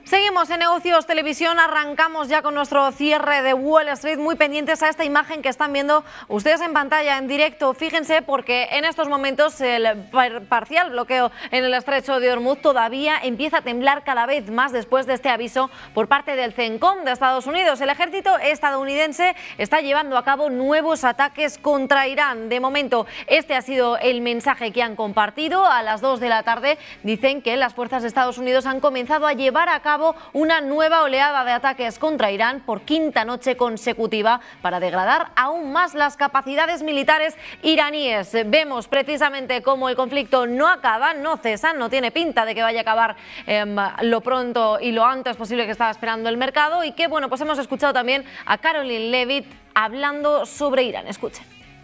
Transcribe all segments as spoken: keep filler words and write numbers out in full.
Seguimos en Negocios Televisión, arrancamos ya con nuestro cierre de Wall Street, muy pendientes a esta imagen que están viendo ustedes en pantalla en directo. Fíjense porque en estos momentos el parcial bloqueo en el estrecho de Hormuz todavía empieza a temblar cada vez más después de este aviso por parte del CENTCOM de Estados Unidos. El ejército estadounidense está llevando a cabo nuevos ataques contra Irán. De momento, este ha sido el mensaje que han compartido. A las dos de la tarde dicen que las fuerzas de Estados Unidos han comenzado a llevar a cabo una nueva oleada de ataques contra Irán por quinta noche consecutiva para degradar aún más las capacidades militares iraníes. Vemos precisamente cómo el conflicto no acaba, no cesa, no tiene pinta de que vaya a acabar eh, lo pronto y lo antes posible que estaba esperando el mercado, y que bueno, pues hemos escuchado también a Caroline Leavitt hablando sobre Irán. Escuchen.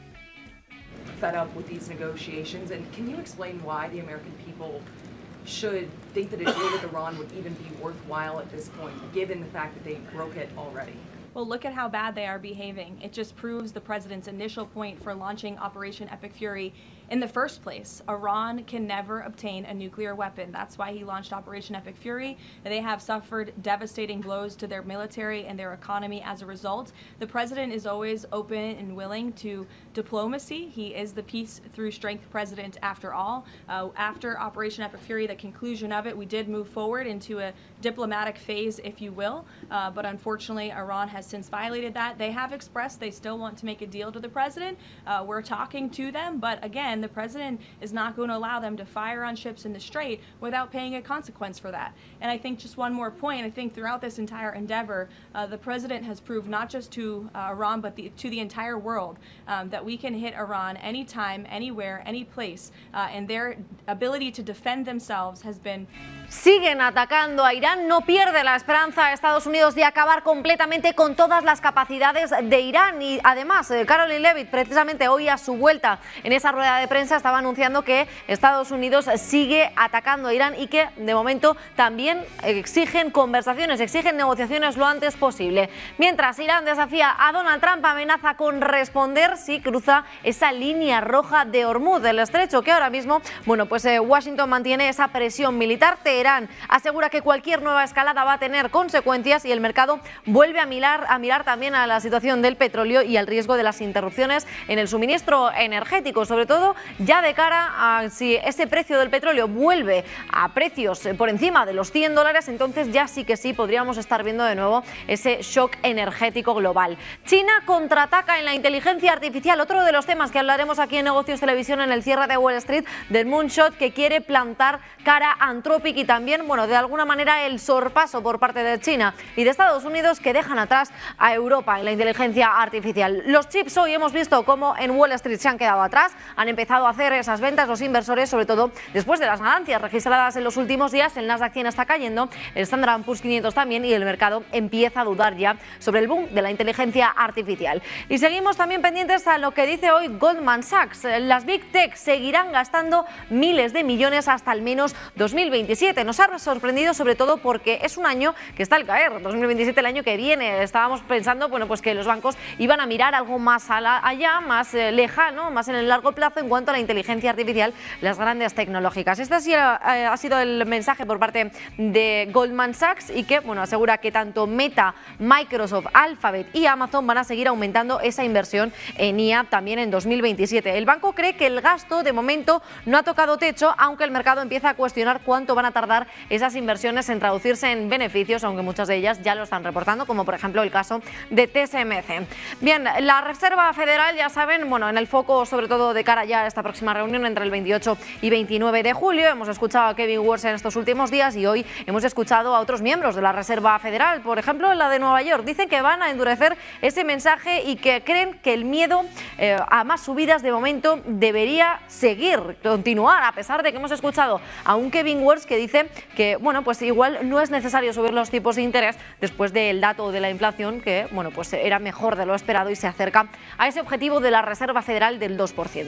Fed up with these negotiations, and can you explain why the American people should think that a deal with Iran would even be worthwhile at this point, given the fact that they broke it already? Well, look at how bad they are behaving. It just proves the president's initial point for launching Operation Epic Fury in the first place. Iran can never obtain a nuclear weapon. That's why he launched Operation Epic Fury. They have suffered devastating blows to their military and their economy as a result. The president is always open and willing to diplomacy. He is the peace through strength president after all. Uh, after Operation Epic Fury, the conclusion of it, we did move forward into a diplomatic phase, if you will. Uh, but unfortunately, Iran has since violated that. They have expressed they still want to make a deal to the president. Uh, we're talking to them, but again, the president is not going to allow them to fire on ships in the Strait without paying a consequence for that. And I think just one more point, I think throughout this entire endeavor, uh, the president has proved not just to uh, Iran, but the, to the entire world um, that we can hit Iran anytime, anywhere, any place, uh, and their ability to defend themselves has been... Siguen atacando a Irán, no pierde la esperanza a Estados Unidos de acabar completamente con todas las capacidades de Irán, y además Caroline Leavitt precisamente hoy a su vuelta en esa rueda de prensa estaba anunciando que Estados Unidos sigue atacando a Irán y que de momento también exigen conversaciones, exigen negociaciones lo antes posible. Mientras Irán desafía a Donald Trump, amenaza con responder si cruza esa línea roja de Hormuz, del estrecho, que ahora mismo, bueno, pues eh, Washington mantiene esa presión militar. Teherán asegura que cualquier nueva escalada va a tener consecuencias, y el mercado vuelve a mirar, a mirar también a la situación del petróleo y al riesgo de las interrupciones en el suministro energético, sobre todo ya de cara a si ese precio del petróleo vuelve a precios por encima de los cien dólares, entonces ya sí que sí podríamos estar viendo de nuevo ese shock energético global. China contraataca en la inteligencia artificial, otro de los temas que hablaremos aquí en Negocios Televisión en el cierre de Wall Street, del Moonshot, que quiere plantar cara a Anthropic, y también, bueno, de alguna manera el sorpaso por parte de China y de Estados Unidos, que dejan atrás a Europa en la inteligencia artificial. Los chips, hoy hemos visto cómo en Wall Street se han quedado atrás, han empezado a hacer esas ventas los inversores, sobre todo después de las ganancias registradas en los últimos días. El Nasdaq cien está cayendo, el Standard and Poor's quinientos también, y el mercado empieza a dudar ya sobre el boom de la inteligencia artificial. Y seguimos también pendientes a lo que dice hoy Goldman Sachs. Las Big Tech seguirán gastando miles de millones hasta al menos dos mil veintisiete. Nos ha sorprendido sobre todo porque es un año que está al caer, dos mil veintisiete, el año que viene. Estábamos pensando, bueno, pues que los bancos iban a mirar algo más allá, más eh, lejano, más en el largo plazo en cuanto a la inteligencia artificial, las grandes tecnológicas. Este ha sido, eh, ha sido el mensaje por parte de Goldman Sachs, y que, bueno, asegura que tanto Meta, Microsoft, Alphabet y Amazon van a seguir aumentando esa inversión en I A también en dos mil veintisiete. El banco cree que el gasto de momento no ha tocado techo, aunque el mercado empieza a cuestionar cuánto van a tardar esas inversiones en traducirse en beneficios, aunque muchas de ellas ya lo están reportando, como por ejemplo el caso de T S M C. Bien, la Reserva Federal, ya saben, bueno, en el foco sobre todo de cara ya a esta próxima reunión entre el veintiocho y veintinueve de julio. Hemos escuchado a Kevin Warsh en estos últimos días, y hoy hemos escuchado a otros miembros de la Reserva Federal, por ejemplo la de Nueva York. Dicen que van a endurecer ese mensaje y que creen que el miedo eh, a más subidas de momento debería seguir, continuar, a pesar de que hemos escuchado a un Kevin Warsh que dice que, bueno, pues igual no es necesario subir los tipos de interés después del dato de la inflación, que, bueno, pues era mejor de lo esperado y se acerca a ese objetivo de la Reserva Federal del dos por ciento. Pues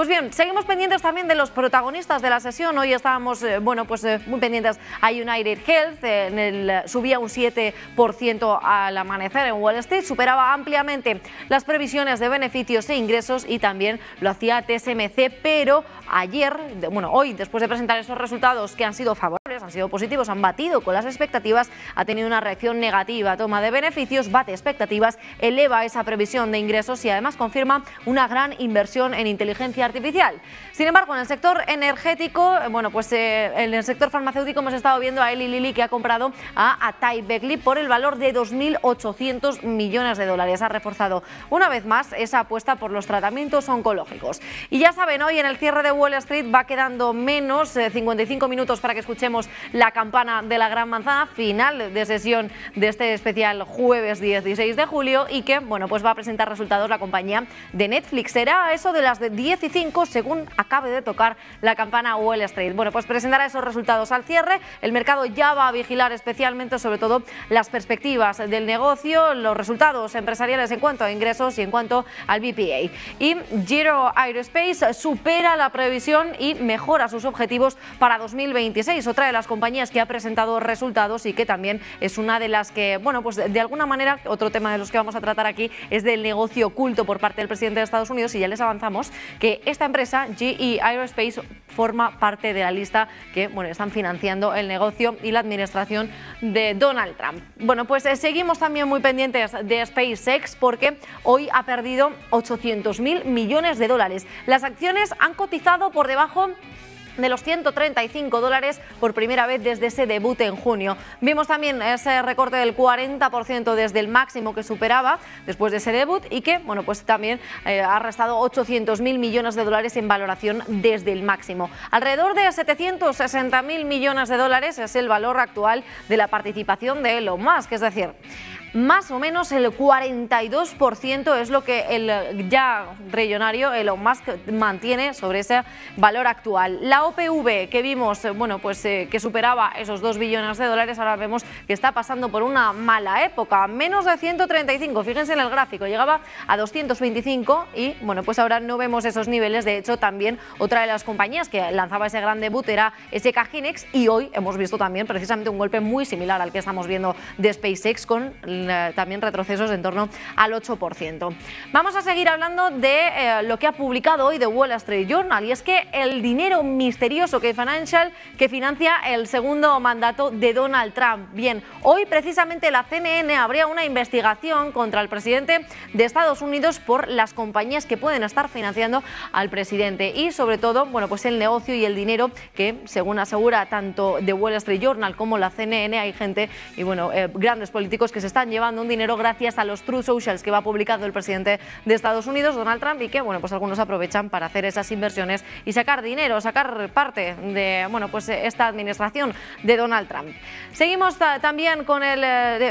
Pues bien, seguimos pendientes también de los protagonistas de la sesión. Hoy estábamos, eh, bueno, pues eh, muy pendientes a United Health, eh, en el, subía un siete por ciento al amanecer en Wall Street, superaba ampliamente las previsiones de beneficios e ingresos y también lo hacía T S M C, pero ayer, bueno, hoy, después de presentar esos resultados que han sido favorables, han sido positivos, han batido con las expectativas, ha tenido una reacción negativa, toma de beneficios, bate expectativas, eleva esa previsión de ingresos y además confirma una gran inversión en inteligencia artificial. Sin embargo, en el sector energético, bueno, pues eh, en el sector farmacéutico hemos estado viendo a Eli Lilly, que ha comprado a Atai-Beckley por el valor de dos mil ochocientos millones de dólares. Ha reforzado una vez más esa apuesta por los tratamientos oncológicos. Y ya saben, hoy en el cierre de Wall Street va quedando menos, eh, cincuenta y cinco minutos para que escuchemos la campana de la Gran Manzana, final de sesión de este especial jueves dieciséis de julio, y que, bueno, pues va a presentar resultados la compañía de Netflix. Será eso de las de diez y cinco según acabe de tocar la campana Wall Street. Bueno, pues presentará esos resultados al cierre. El mercado ya va a vigilar especialmente, sobre todo, las perspectivas del negocio, los resultados empresariales en cuanto a ingresos y en cuanto al B P A. Y Giro Aerospace supera la previsión y mejora sus objetivos para dos mil veintiséis. Otra de las compañías que ha presentado resultados y que también es una de las que, bueno, pues de alguna manera, otro tema de los que vamos a tratar aquí es del negocio oculto por parte del presidente de Estados Unidos, y ya les avanzamos que esta empresa, G E Aerospace, forma parte de la lista que, bueno, están financiando el negocio y la administración de Donald Trump. Bueno, pues eh, seguimos también muy pendientes de SpaceX, porque hoy ha perdido ochocientos mil millones de dólares. Las acciones han cotizado por debajo de los ciento treinta y cinco dólares por primera vez desde ese debut en junio. Vimos también ese recorte del cuarenta por ciento desde el máximo que superaba después de ese debut, y que, bueno, pues también eh, ha restado ochocientos mil millones de dólares en valoración desde el máximo. Alrededor de setecientos sesenta mil millones de dólares es el valor actual de la participación de Elon Musk, es decir, más o menos el cuarenta y dos por ciento es lo que el ya trillonario Elon Musk mantiene sobre ese valor actual. La O P V que vimos, bueno, pues eh, que superaba esos dos billones de dólares, ahora vemos que está pasando por una mala época, menos de ciento treinta y cinco, fíjense en el gráfico, llegaba a doscientos veinticinco y, bueno, pues ahora no vemos esos niveles. De hecho, también otra de las compañías que lanzaba ese gran debut era S K Hynix, y hoy hemos visto también precisamente un golpe muy similar al que estamos viendo de SpaceX, con también retrocesos en torno al ocho por ciento. Vamos a seguir hablando de eh, lo que ha publicado hoy The Wall Street Journal, y es que el dinero misterioso que Financial que financia el segundo mandato de Donald Trump. Bien, hoy precisamente la C N N abría una investigación contra el presidente de Estados Unidos por las compañías que pueden estar financiando al presidente y, sobre todo, bueno, pues el negocio y el dinero que, según asegura tanto The Wall Street Journal como la C N N, hay gente y, bueno, eh, grandes políticos que se están llevando un dinero gracias a los Truth Socials que va publicando el presidente de Estados Unidos, Donald Trump, y que, bueno, pues algunos aprovechan para hacer esas inversiones y sacar dinero, sacar parte de, bueno, pues esta administración de Donald Trump. Seguimos también con el,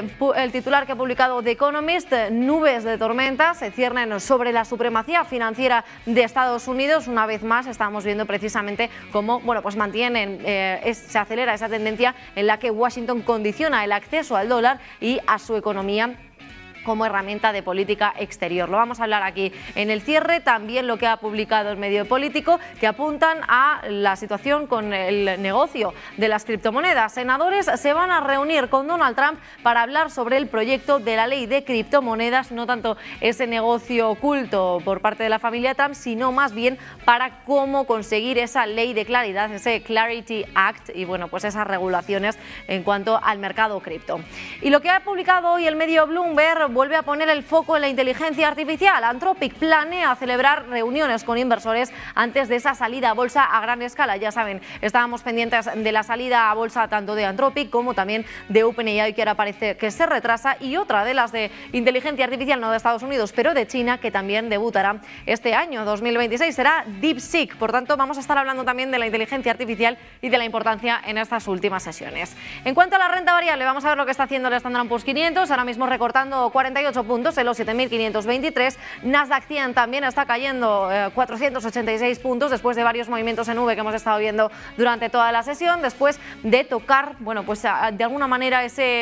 el titular que ha publicado The Economist: nubes de tormentas se ciernen sobre la supremacía financiera de Estados Unidos. Una vez más estamos viendo precisamente cómo, bueno, pues mantienen, eh, es, se acelera esa tendencia en la que Washington condiciona el acceso al dólar y a su economía como herramienta de política exterior. Lo vamos a hablar aquí en el cierre. También lo que ha publicado el medio político, que apuntan a la situación con el negocio de las criptomonedas. Senadores se van a reunir con Donald Trump para hablar sobre el proyecto de la ley de criptomonedas, no tanto ese negocio oculto por parte de la familia Trump, sino más bien para cómo conseguir esa ley de claridad, ese Clarity Act, y, bueno, pues esas regulaciones en cuanto al mercado cripto. Y lo que ha publicado hoy el medio Bloomberg vuelve a poner el foco en la inteligencia artificial. Anthropic planea celebrar reuniones con inversores antes de esa salida a bolsa a gran escala. Ya saben, estábamos pendientes de la salida a bolsa tanto de Anthropic como también de OpenAI, que ahora parece que se retrasa, y otra de las de inteligencia artificial, no de Estados Unidos, pero de China, que también debutará este año dos mil veintiséis, será DeepSeek. Por tanto, vamos a estar hablando también de la inteligencia artificial y de la importancia en estas últimas sesiones. En cuanto a la renta variable, vamos a ver lo que está haciendo el Standard and Poor's quinientos, ahora mismo recortando cuarenta y ocho puntos en los siete mil quinientos veintitrés. Nasdaq cien también está cayendo eh, cuatrocientos ochenta y seis puntos después de varios movimientos en V que hemos estado viendo durante toda la sesión, después de tocar, bueno, pues de alguna manera ese